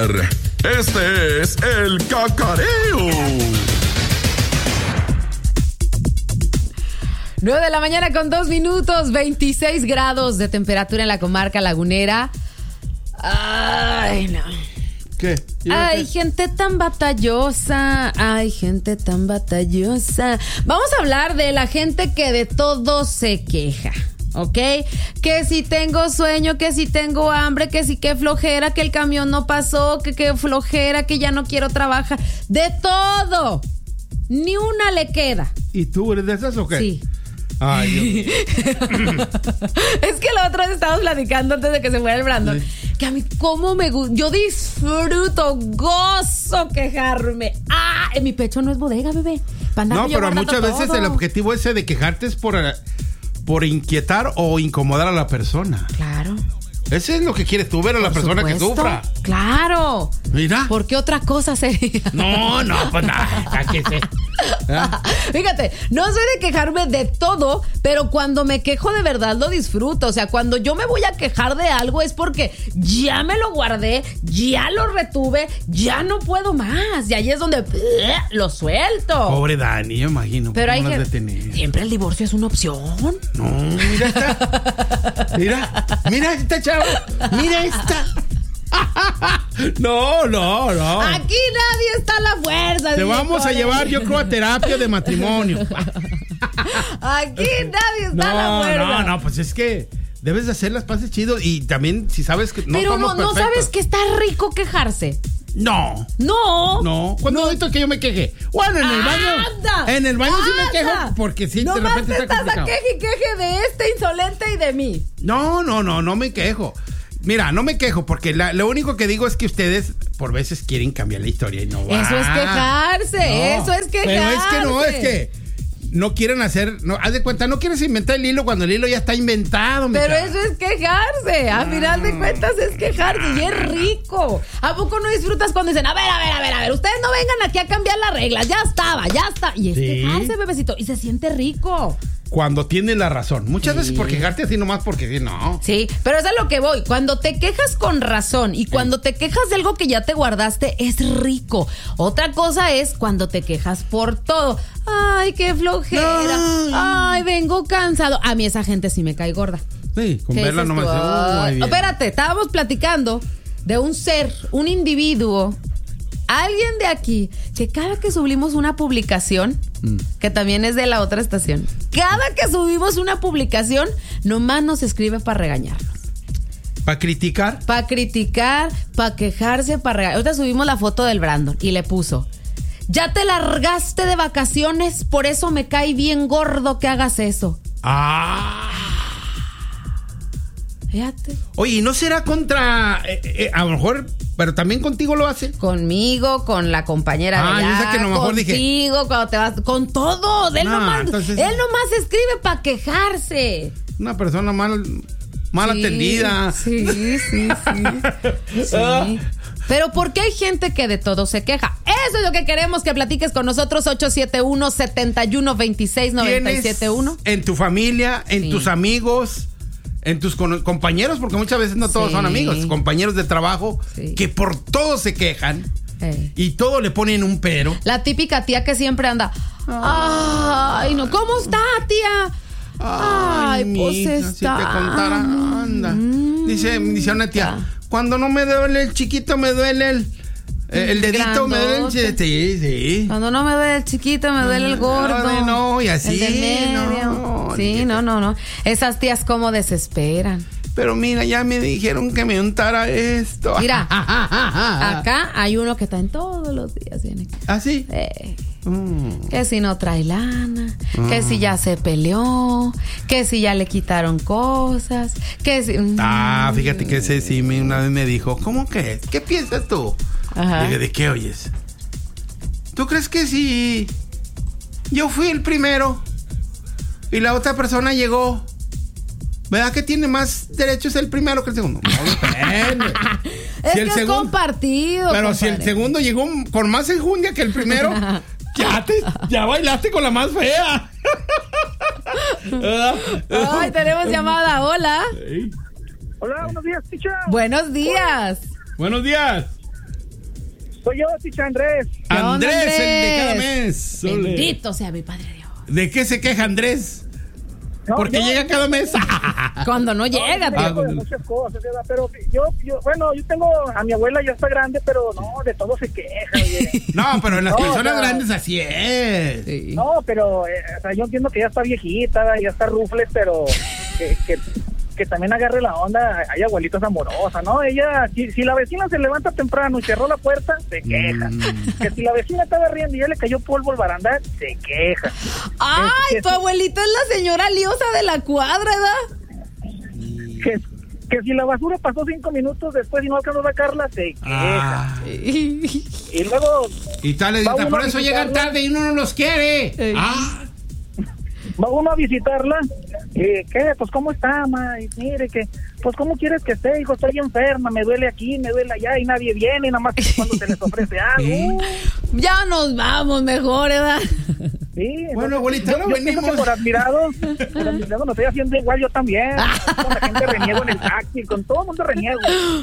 escuchar. Este es el Cacareo. 9 de la mañana con 2 minutos, 26 grados de temperatura en la comarca lagunera. Ay, no. ¿Qué? Ay, gente tan batallosa. Ay, gente tan batallosa. Vamos a hablar de la gente que de todo se queja. ¿Ok? Que si tengo sueño, que si tengo hambre, que si qué flojera, que el camión no pasó, que qué flojera, que ya no quiero trabajar. De todo. Ni una le queda. ¿Y tú eres de esas o qué? Sí. Ay, Es que la otra vez estábamos platicando antes de que se fuera el Brandon. Sí. Que a mí cómo me gusta. Yo disfruto, gozo quejarme. En mi pecho no es bodega, bebé. no, pero muchas veces el objetivo ese de quejarte es por inquietar o incomodar a la persona. Claro. Ese es lo que quieres tú, ver a la persona que sufra. Claro. Mira. ¿Por qué otra cosa sería? No, pues nada, ¿qué sé? Fíjate, no soy de quejarme de todo, pero cuando me quejo de verdad lo disfruto. O sea, cuando yo me voy a quejar de algo es porque ya me lo guardé, ya lo retuve, ya no puedo más. Y ahí es donde lo suelto. Pobre Dani, yo imagino. Pero hay que... Siempre el divorcio es una opción. No, mira esta. Mira esta, chavo. Mira esta. No. Aquí nadie está a la fuerza. Te vamos a llevar, yo creo, a terapia de matrimonio. Aquí nadie está a la fuerza. No, pues es que debes de hacer las paces chido y también si sabes que no pero somos no perfectos. sabes que está rico quejarse. No. ¿Cuándo has visto que yo me queje? Bueno, en el baño. En el baño sí me quejo porque sí, de repente está complicado. Estás a queje de este insolente y de mí. No me quejo. Mira, no me quejo porque lo único que digo es que ustedes por veces quieren cambiar la historia y no va. Eso es quejarse, eso es quejarse. Pero es que no quieren hacer, haz de cuenta, no quieres inventar el hilo cuando el hilo ya está inventado. Pero eso es quejarse, a final de cuentas es quejarse y es rico. ¿A poco no disfrutas cuando dicen, a ver, ustedes no vengan aquí a cambiar las reglas, ya está? Y es quejarse, bebecito, y se siente rico. Cuando tienes la razón. Muchas veces por quejarte así nomás porque sí, no. Sí, pero es a lo que voy. Cuando te quejas con razón y cuando te quejas de algo que ya te guardaste, es rico. Otra cosa es cuando te quejas por todo. Ay, qué flojera. Ay, vengo cansado. A mí esa gente sí me cae gorda. Sí, con verla no me hace. Espérate, estábamos platicando de un ser, un individuo, alguien de aquí, que cada que subimos una publicación, que también es de la otra estación, cada que subimos una publicación, nomás nos escribe para regañarnos. ¿Para criticar? Para criticar, para quejarse, para regañar. Ahorita subimos la foto del Brandon y le puso: ya te largaste de vacaciones, por eso me cae bien gordo que hagas eso. Fíjate. Oye, ¿y no será contra, a lo mejor, pero también contigo lo hace? Conmigo, con la compañera de allá, yo sé que a lo mejor contigo, dije, cuando te vas, con todos. Él nomás escribe para quejarse. Una persona mal atendida. Sí. Pero ¿por qué hay gente que de todo se queja? Eso es lo que queremos que platiques con nosotros. 871-7126-971. En tu familia, en tus amigos, en tus compañeros, porque muchas veces no todos son amigos, compañeros de trabajo, que por todo se quejan y todo le ponen un pero. La típica tía que siempre anda, ay, no, ¿cómo está, tía? Ay, pues está. Si te contara, anda. Dice una tía, cuando no me duele el chiquito, me duele el dedito, me duele el chiquito. Sí. Cuando no me duele el chiquito, me duele el gordo. No, y así. El de medio. Sí, no. Esas tías como desesperan. Pero mira, ya me dijeron que me untara esto. Mira, acá hay uno que está en todos los días. ¿Ah, sí? Que si no trae lana, que si ya se peleó, que si ya le quitaron cosas, que si... fíjate que ese sí una vez me dijo, ¿cómo que es? ¿Qué piensas tú? Dije, ¿de qué oyes? ¿Tú crees que si yo fui el primero y la otra persona llegó, ¿verdad que tiene más derechos el primero que el segundo? No, depende. Es compartido. Pero compadre, si el segundo llegó con más enjundia que el primero, ya bailaste con la más fea. Ay, tenemos llamada. Hola. Hola, buenos días, teacher. Buenos días. Buenos días. Soy yo, Ticha Andrés. Andrés, el de cada mes. Bendito sea mi Padre Dios. ¿De qué se queja Andrés? No, Porque llega cada mes. Cuando no llega, no, de muchas cosas, ¿verdad? Pero yo tengo a mi abuela, ya está grande, pero no, de todo se queja. Oye. No, pero en las personas o sea, grandes así es. Sí. No, pero o sea, yo entiendo que ya está viejita, ya está rufles, pero que también agarre la onda. Hay abuelitas amorosas, ¿no? Ella, si la vecina se levanta temprano y cerró la puerta, se queja. Que si la vecina estaba riendo y ya le cayó polvo al barandal, se queja. Ay, tu abuelita es la señora liosa de la cuadra, ¿verdad? Que si la basura pasó 5 minutos después y no alcanzó a sacarla, se queja. Y luego... Y tal, edita, por eso llegan tarde y uno no los quiere. Va uno a visitarla, ¿qué? Pues, ¿cómo está, ma? Y mire, pues, ¿cómo quieres que esté, hijo? Estoy enferma, me duele aquí, me duele allá, y nadie viene, nada más cuando se les ofrece algo. Ya nos vamos mejor, ¿verdad? Sí. Bueno, abuelita, no venimos. Por admirado no estoy haciendo igual yo también. Con la gente reniego en el taxi, con todo el mundo reniego.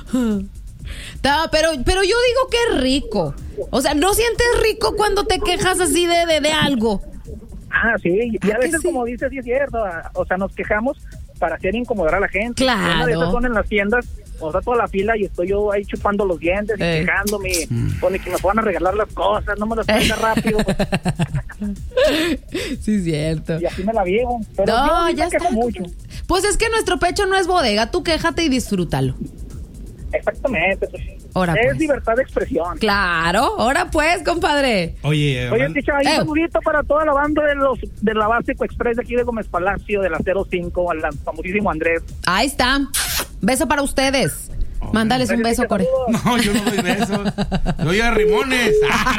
Pero yo digo que es rico. O sea, ¿no sientes rico cuando te quejas así de algo? Ah, sí, y a veces, sí, como dices, sí es cierto, o sea, nos quejamos para hacer incomodar a la gente. Claro. Una de esas son en las tiendas, o sea, toda la fila y estoy yo ahí chupando los dientes y quejándome, pone que me puedan a regalar las cosas, no me las traiga rápido. Sí, es cierto. Y así me la vivo, pero No, yo ya me quejo está. mucho. Pues es que nuestro pecho no es bodega, tú quéjate y disfrútalo. Exactamente, pues, Ahora, es pues. libertad de expresión. Claro, ahora pues, compadre. Oye, Ticha, ahí un saludito para toda la banda de la Básico Express de aquí de Gómez Palacio, de la 05, al famosísimo Andrés. Ahí está. Beso para ustedes. Mándales un beso, Core. no, yo no doy besos. Doy a rimones.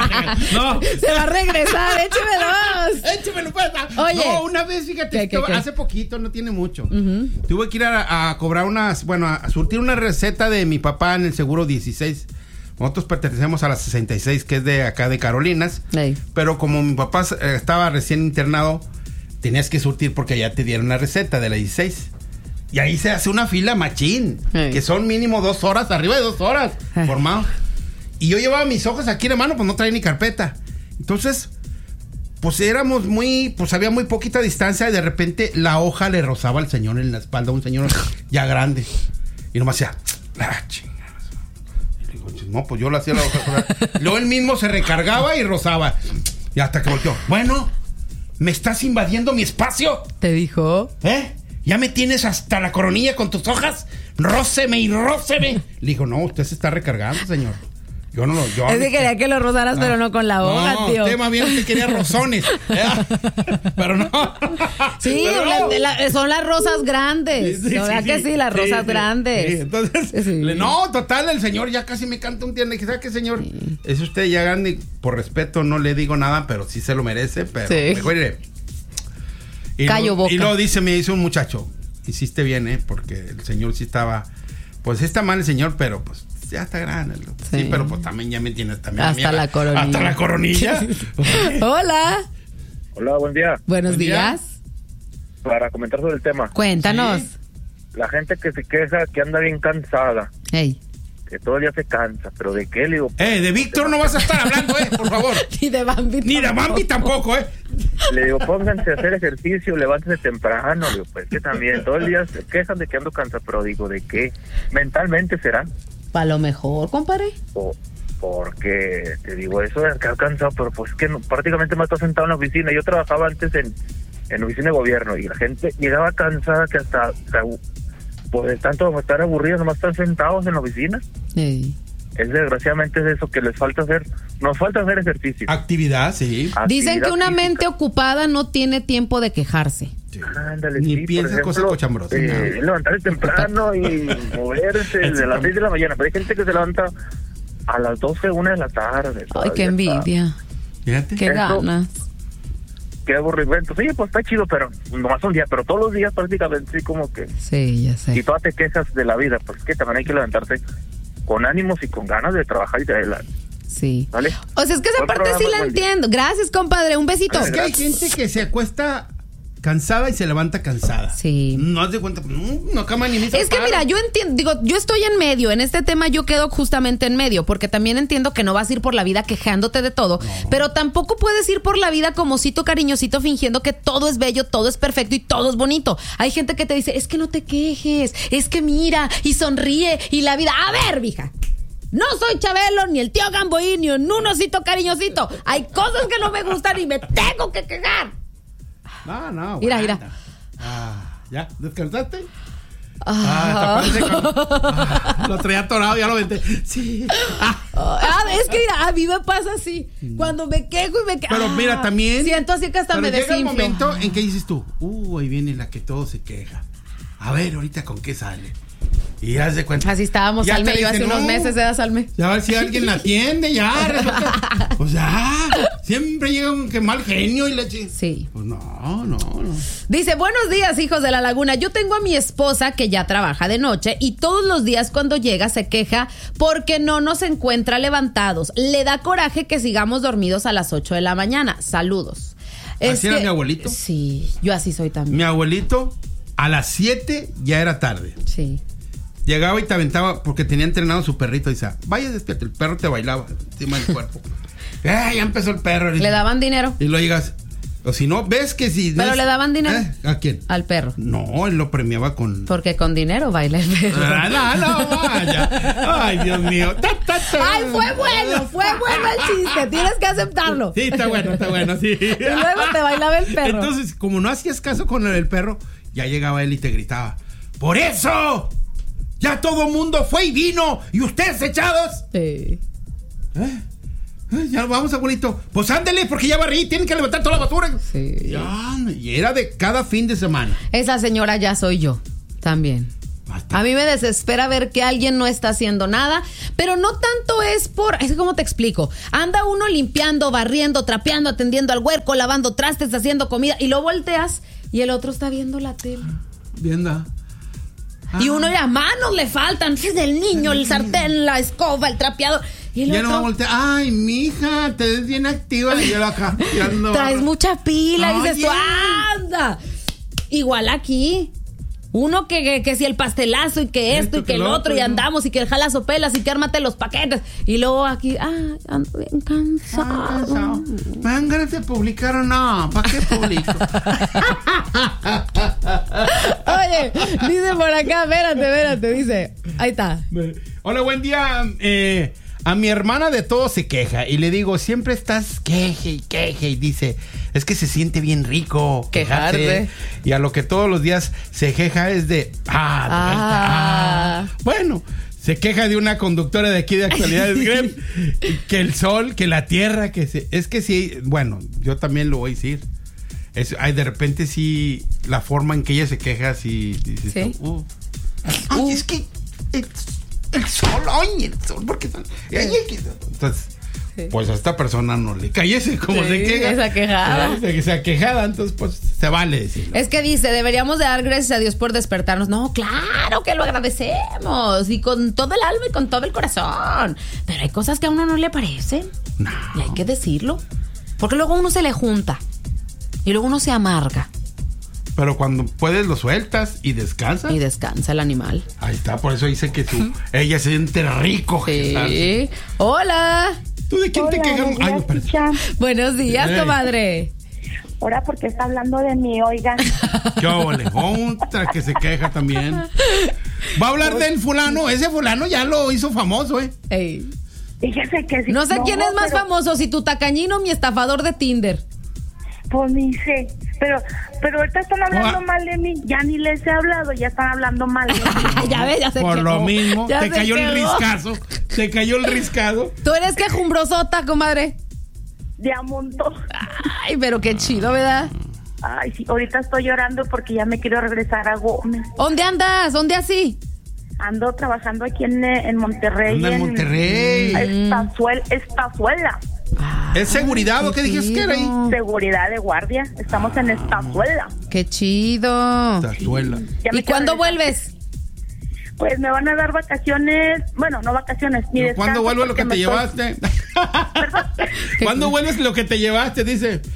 No. Se va a regresar, échemelos. Échemelo, pues. Oye. No, una vez, fíjate, ¿Qué? hace poquito, no tiene mucho. Tuve que ir a cobrar a surtir una receta de mi papá en el seguro 16. Nosotros pertenecemos a la 66, que es de acá de Carolinas. Ey. Pero como mi papá estaba recién internado, tenías que surtir porque ya te dieron la receta de la 16. Y ahí se hace una fila machín, que son mínimo 2 horas, arriba de 2 horas, formado. Y yo llevaba mis hojas aquí en la mano, pues no traía ni carpeta. Entonces, pues éramos pues había muy poquita distancia y de repente la hoja le rozaba al señor en la espalda, un señor ya grande. Y nomás decía, chingada. Y digo, no, pues yo le hacía la hoja. Luego él mismo se recargaba y rozaba. Y hasta que volteó, bueno, ¿me estás invadiendo mi espacio? ¿Te dijo? ¿Ya me tienes hasta la coronilla con tus hojas? ¡Róceme y róceme! Le dijo, no, usted se está recargando, señor. Yo no lo... Es que quería que lo rozaras, pero no con la hoja, tío. Usted más bien usted quería rozones. Pero no. Sí, pero son las rosas grandes. ¿Verdad que sí? Las rosas grandes. Sí. Entonces, no, total, el señor ya casi me canta un tierno. Y ¿sabe qué, señor? Es usted ya grande. Por respeto no le digo nada, pero sí se lo merece. Pero mejor iré. Callo boca. Y luego me dice un muchacho, hiciste bien, porque el señor sí estaba, pues está mal el señor, pero pues ya está grande. Sí, pero pues también ya me entiendes también. Hasta la coronilla. Hasta la coronilla. Hola. Hola, buen día. Buenos días. Para comentar sobre el tema. Cuéntanos. ¿Sí? La gente que se queja que anda bien cansada. Hey. Que todo el día se cansa, pero ¿de qué? Le digo, de Víctor no vas a estar hablando, por favor. Ni de Bambi. Ni de Bambi tampoco, Le digo, pónganse a hacer ejercicio, levántense temprano. Le digo, pues que también, todo el día se quejan de que ando cansado, pero digo, ¿de qué? ¿Mentalmente será? Para lo mejor, compadre. Porque, te digo, eso de quedar cansado, pero pues que prácticamente me estoy sentado en la oficina. Yo trabajaba antes en oficina de gobierno y la gente llegaba cansada que hasta pues tanto estar aburridos, nomás están sentados en la oficina. Sí. Desgraciadamente es eso que les falta hacer. Nos falta hacer ejercicio. Actividad, sí. Dicen que una física. Mente ocupada no tiene tiempo de quejarse. Sí. Ándale, Ni sí, piensa cosas cochambrosas. Levantarse temprano y moverse desde las 6 de la mañana. Pero hay gente que se levanta a las 12, 1 de la tarde. Ay, qué envidia. Fíjate. Qué ganas. Qué aburrimiento. Sí, pues está chido, pero nomás un día. Pero todos los días prácticamente sí como que... Sí, ya sé. Y todas te quejas de la vida. Pues que también hay que levantarse con ánimos y con ganas de trabajar y de adelante. Sí. ¿Vale? O sea, es que esa Buen parte sí programa, la buen día. entiendo. Gracias, compadre. Un besito. Es que hay gente que se acuesta cansada y se levanta cansada. Sí. No haz de cuenta, no cama ni misa. Es que mira, yo entiendo, digo, yo estoy en medio, en este tema yo quedo justamente en medio, porque también entiendo que no vas a ir por la vida quejándote de todo, pero tampoco puedes ir por la vida como osito cariñosito fingiendo que todo es bello, todo es perfecto y todo es bonito. Hay gente que te dice, es que no te quejes, es que mira y sonríe y la vida, a ver, mija. No soy Chabelo, ni el tío Gamboí, ni un osito cariñosito. Hay cosas que no me gustan y me tengo que quejar. No. Mira. ¿Ya? ¿Descansaste? Lo traía atorado, ya lo venté. Sí. Es que mira, a mí me pasa así. Cuando me quejo y me quejo. Pero mira, también. Siento así que hasta me desinflo. Llega el momento en que dices tú, ahí viene la que todo se queja. A ver, ahorita con qué sale. Y haz de cuenta. Así estábamos, ya Salme, yo hace unos meses, Salme. Ya a ver si alguien la atiende, ya. Pues ya. Siempre llega un que mal genio y le Sí. Pues no. Dice, buenos días, hijos de la laguna. Yo tengo a mi esposa que ya trabaja de noche y todos los días cuando llega se queja porque no nos encuentra levantados. Le da coraje que sigamos dormidos a las 8 de la mañana. Saludos. Así era mi abuelito. Sí, yo así soy también. Mi abuelito a las 7 ya era tarde. Sí. Llegaba y te aventaba porque tenía entrenado su perrito y decía, vaya, despierta, el perro te bailaba encima del cuerpo. Ya empezó el perro. ¿Le daban dinero? Y lo llegas, o si no, ves que si... ¿Pero le daban dinero? ¿A quién? Al perro. No, él lo premiaba con... Porque con dinero baila el perro. No, vaya. Ay, Dios mío. Ay, fue bueno el chiste, tienes que aceptarlo. Sí, está bueno, sí. Y luego te bailaba el perro. Entonces, como no hacías caso con el perro, ya llegaba él y te gritaba, ¡por eso! ¡Ya todo mundo fue y vino! ¿Y ustedes echados? Sí. Ya vamos, abuelito. Pues ándele, porque ya barrí, tienen que levantar toda la basura. Sí. Ya, y era de cada fin de semana. Esa señora ya soy yo, también. A mí me desespera ver que alguien no está haciendo nada, pero no tanto es ¿cómo te explico? Anda uno limpiando, barriendo, trapeando, atendiendo al huerco, lavando trastes, haciendo comida, y lo volteas y el otro está viendo la tele. Viendo. Y uno, las manos le faltan, es el niño, el sartén, la escoba, el trapeador. Y el ya otro, no va a voltear. Ay, mija, te ves bien activa. Y yo acá. Traes mucha pila, y dices Oye. tú, anda. Igual aquí. Uno que si el pastelazo y que esto y que el otro y andamos y que el jalazo pelas y que ármate los paquetes. Y luego aquí, ando bien cansado. ¿Me dan ganas de publicar o no? ¿Para qué publico? Oye, dice por acá, espérate, dice. Ahí está. Hola, buen día. A mi hermana de todo se queja y le digo, siempre estás queje y dice, es que se siente bien rico quejarse. Y a lo que todos los días se queja es de bueno, se queja de una conductora de aquí de Actualidades Grem, que el sol, que la tierra, es que sí, bueno, yo también lo voy a decir. De repente sí, la forma en que ella se queja, sí dices, ¿sí? Es que el sol, porque entonces, sí. Pues a esta persona no le cállese como se queja. Esa quejada. Esa quejada, entonces pues se vale decirlo. Es que dice, deberíamos de dar gracias a Dios por despertarnos. No, claro que lo agradecemos. Y con todo el alma y con todo el corazón. Pero hay cosas que a uno no le parecen. No. Y hay que decirlo. Porque luego uno se le junta. Y luego uno se amarga. Pero cuando puedes lo sueltas y descansas. Y descansa el animal. Ahí está, por eso dice que ella se siente rico. Sí. Hola. ¿Tú de quién te quejas? Buenos días, comadre. Ahora, porque está hablando de mí, oigan. ¿Qué ole? Otra que se queja también. Va a hablar del fulano. Ese fulano ya lo hizo famoso, Ey. Fíjese que sí. No sé quién es más famoso, si tu tacañino o mi estafador de Tinder. Pues ni sé. Pero ahorita están hablando mal de mí. Ya ni les he hablado, ya están hablando mal de mí. Ya ves, ya se por quedó. Lo mismo, ya te cayó quedó. el riscazo. Te cayó el riscado. Tú eres quejumbrosota, comadre. De a montón. Ay, pero qué chido, ¿verdad? Ay, sí, ahorita estoy llorando porque ya me quiero regresar a Gómez. ¿Dónde andas? ¿Dónde así? Ando trabajando aquí en Monterrey. Anda en Monterrey. Estazuela. ¿Es seguridad o qué dijiste que era ahí? Seguridad de guardia. Estamos en Estazuela. Qué chido. Estazuela. ¿Y cuándo vuelves? Pues me van a dar vacaciones. Bueno, no vacaciones, ni descanso. ¿Cuándo vuelves lo que te llevaste? ¿Cuándo vuelves lo que te llevaste? Dice.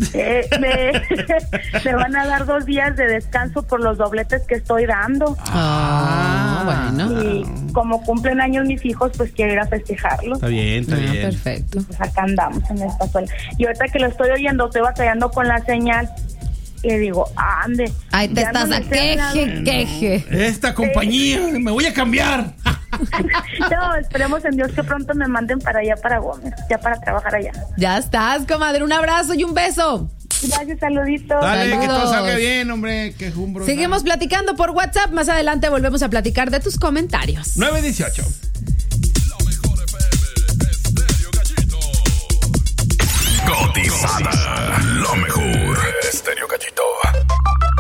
Me van a dar 2 días de descanso por los dobletes que estoy dando. Bueno. Y como cumplen años mis hijos, pues quiero ir a festejarlos. Está bien, está bien. Perfecto. Pues acá andamos en esta sola. Y ahorita que lo estoy oyendo, estoy batallando con la señal. Y digo, ande. Ahí te ya estás no a les he hablado. queje. Esta compañía, me voy a cambiar. No, esperemos en Dios que pronto me manden para allá, para Gómez, ya para trabajar allá. Ya estás, comadre. Un abrazo y un beso. Gracias, saluditos. Dale, que todo Saludos. salga bien, hombre. Que jumbro. Seguimos platicando por WhatsApp. Más adelante volvemos a platicar de tus comentarios. 918. Cotizada. Lo mejor. Estéreo Gallito.